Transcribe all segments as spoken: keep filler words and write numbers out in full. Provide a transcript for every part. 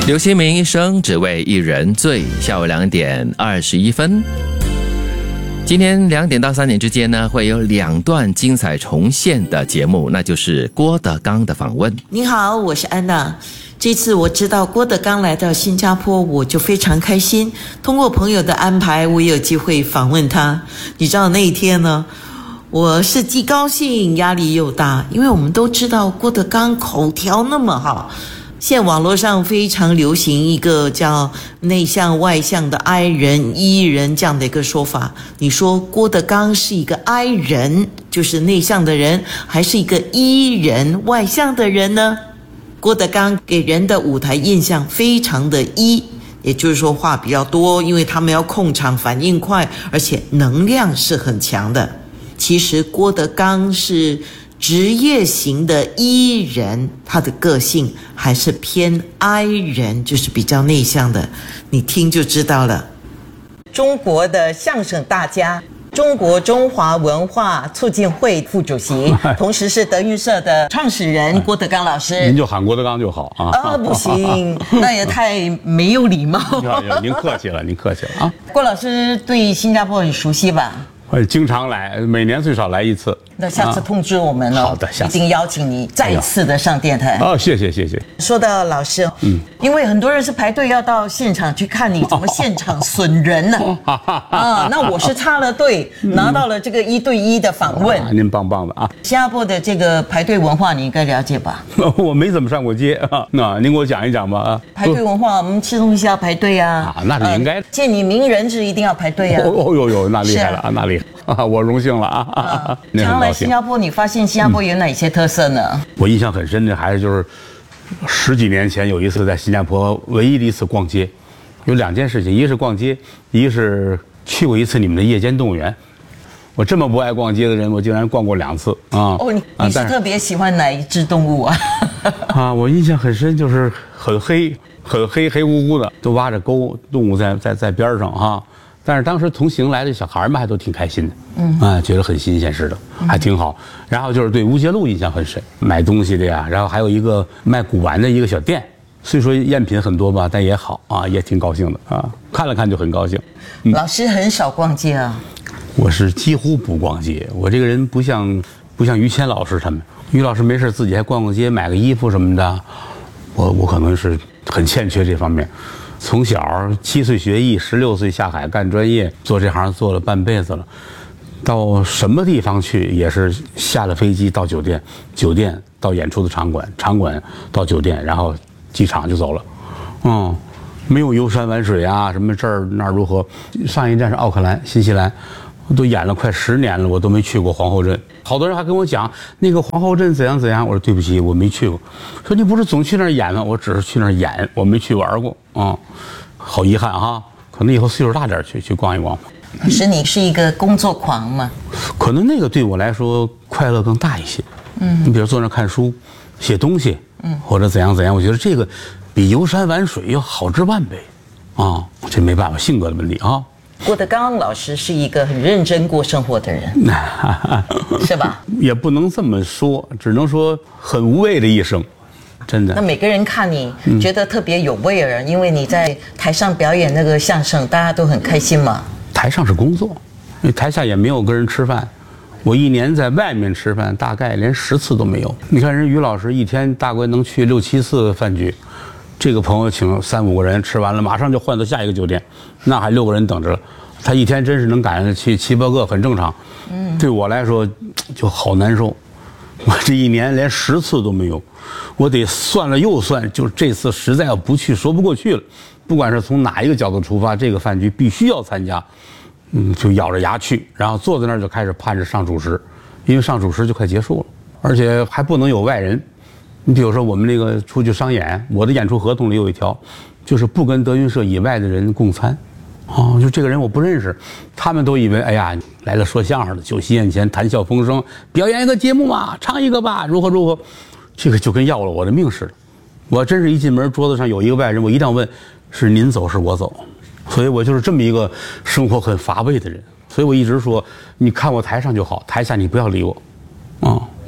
刘希明一生只为一人醉，下午两点二十一分。今天两点到三点之间呢，会有两段精彩重现的节目，那就是郭德纲的访问。 您好，我是安娜。这次我知道郭德纲来到新加坡，我就非常开心。通过朋友的安排，我也有机会访问他。你知道那一天呢，我是既高兴压力又大，因为我们都知道郭德纲口条那么好。现在网络上非常流行一个叫内向外向的 I 人 E 人这样的一个说法。你说郭德纲是一个 I 人，就是内向的人，还是一个 E 人外向的人呢？郭德纲给人的舞台印象非常的 E， 也就是说话比较多，因为他们要控场，反应快，而且能量是很强的。其实郭德纲是职业型的 E 人，他的个性还是偏 I 人，就是比较内向的，你听就知道了。中国的相声大家，中国中华文化促进会副主席，同时是德云社的创始人郭德纲老师。 您就喊郭德纲就好啊。 啊，不行，那也太没有礼貌。 您客气了，您客气了啊。 郭老师对新加坡很熟悉吧？ 我经常来，每年最少来一次。 那下次通知我们了， 好的，下次一定邀请你再次的上电台。 哦，谢谢谢谢。 说到老师，嗯，因为很多人是排队要到现场去看你怎么现场损人呢、啊？啊，那我是插了队，拿到了这个一对一的访问。 啊、您棒棒的啊！ 新加坡的这个排队文化你应该了解吧？ 我没怎么上过街啊，那您给我讲一讲吧啊。 排队文化，我们吃东西要排队啊。 啊，那是应该的。 呃、见你名人是一定要排队啊。 哦哟哟，那厉害了啊，那厉害。啊，我荣幸了啊！啊常来新加坡，你发现新加坡有哪些特色呢？ 嗯、我印象很深的还是就是十几年前有一次在新加坡唯一的一次逛街，有两件事情，一个是逛街，一个是去过一次你们的夜间动物园。我这么不爱逛街的人，我竟然逛过两次啊！ 哦，你你是特别喜欢哪一只动物啊？ 啊，我印象很深，就是很黑、很黑、黑乎乎的，都挖着沟，动物在在在边上啊。但是当时同行来的小孩们还都挺开心的，嗯啊，觉得很新鲜似的，还挺好。然后就是对乌节路印象很深，买东西的呀，然后还有一个卖古玩的一个小店，虽说赝品很多吧，但也好啊，也挺高兴的啊，看了看就很高兴。 嗯、老师很少逛街啊， 我是几乎不逛街，我这个人不像不像于谦老师他们，于老师没事自己还逛逛街，买个衣服什么的，我我可能是很欠缺这方面。从小七岁学艺，十六岁下海干专业，做这行做了半辈子了。到什么地方去也是下了飞机到酒店，酒店到演出的场馆，场馆到酒店，然后机场就走了。嗯，没有游山玩水啊，什么这儿那儿如何？上一站是奥克兰，新西兰。都演了快十年了，我都没去过皇后镇。好多人还跟我讲那个皇后镇怎样怎样，我说对不起，我没去过。说你不是总去那儿演吗？我只是去那儿演，我没去玩过啊、嗯，好遗憾哈。可能以后岁数大点去去逛一逛。 可是你是一个工作狂吗？ 可能那个对我来说快乐更大一些。嗯，你比如坐那儿看书、写东西，嗯，或者怎样怎样，我觉得这个比游山玩水要好之万倍啊。这没办法，性格的问题啊。 郭德纲老师是一个很认真过生活的人，是吧？ 也不能这么说，只能说很无畏的一生，真的。 那每个人看你觉得特别有味儿、嗯，因为你在台上表演那个相声，大家都很开心嘛。 台上是工作，因为台下也没有跟人吃饭。我一年在外面吃饭，大概连十次都没有。你看人于老师一天大概能去六七次饭局。这个朋友请三五个人吃完了，马上就换到下一个酒店，那还六个人等着了。他一天真是能赶上去七八个，很正常。嗯，对我来说就好难受。我这一年连十次都没有，我得算了又算，就这次实在要不去说不过去了。不管是从哪一个角度出发，这个饭局必须要参加。嗯，就咬着牙去，然后坐在那儿就开始盼着上主食，因为上主食就快结束了，而且还不能有外人。你比如说我们那个出去商演，我的演出合同里有一条，就是不跟德云社以外的人共餐。哦，就这个人我不认识，他们都以为哎呀来了说相声的，酒席宴前谈笑风生，表演一个节目嘛，唱一个吧，如何如何，这个就跟要了我的命似的。我真是一进门桌子上有一个外人，我一定要问是您走是我走，所以我就是这么一个生活很乏味的人。所以我一直说，你看我台上就好，台下你不要理我。啊、哦，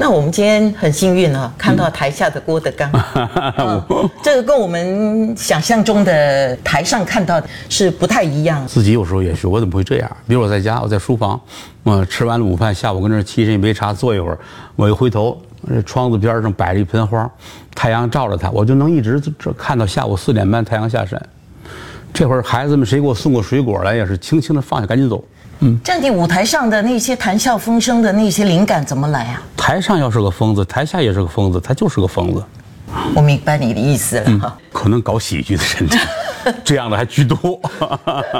那我们今天很幸运啊，看到台下的郭德纲，嗯、这个跟我们想象中的台上看到的是不太一样。 自己有时候也许我怎么会这样？比如我在家，我在书房，我吃完了午饭，下午跟这儿沏上一杯茶，坐一会儿，我一回头，窗子边上摆着一盆花，太阳照着它，我就能一直看到下午四点半太阳下山。这会儿孩子们谁给我送过水果来，也是轻轻的放下，赶紧走。嗯， 这样你舞台上的那些谈笑风生的那些灵感怎么来啊？ 台上要是个疯子，台下也是个疯子，他就是个疯子。 我明白你的意思了。 嗯、可能搞喜剧的人，这样的还居多。